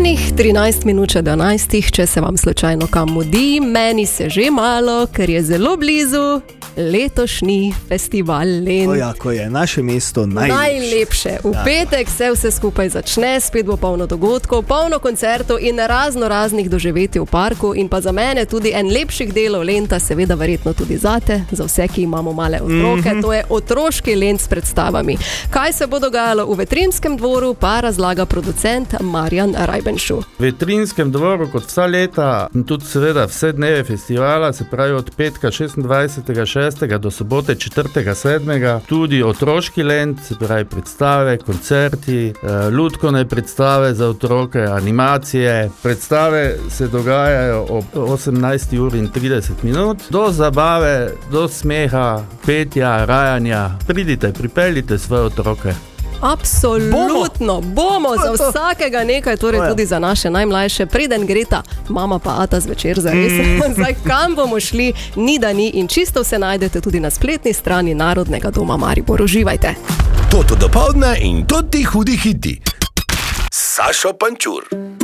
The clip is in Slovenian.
Enih 13 minut čez 12, če se vam slučajno kam mudi, meni se že malo, ker je zelo blizu letošnji festival Lent. Ja, ko je naše mesto najlepše. V petek se vse skupaj začne, spet bo polno dogodkov, polno koncertov in raznih doživetij v parku in pa za mene tudi en lepših delov Lenta, seveda verjetno tudi zate, za vse, ki imamo male otroke, to je otroški Lent s predstavami. Kaj se bo dogajalo v Vetrinskem dvoru, pa razlaga producent Marjan Rajbenšu. V Vetrinskem dvoru, kot vsa leta, in tudi seveda vse dneve festivala, se pravi od petka 26. 6. do sobote 4. 7. tudi otroški Lent, se pravi predstave, koncerti, lutkovne predstave za otroke, animacije. Predstave se dogajajo ob 18:30, do zabave, do smeha, petja, rajanja. Pridite, pripeljite svoje otroke. Absolutno, bomo za vsakega nekaj, torej tudi za naše najmlajše, preden greta mama pa ata zvečer zares. Zdaj, kam bomo šli, ni da ni in čisto vse najdete tudi na spletni strani Narodnega doma Maribor. Uživajte. Toto dopoldne in toti hudi hiti. Sašo Pančur.